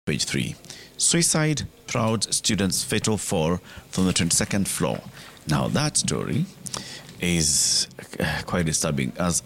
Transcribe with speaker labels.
Speaker 1: Page 3. Suicide, proud student's fatal fall from the 22nd floor. Now, that story is quite disturbing, as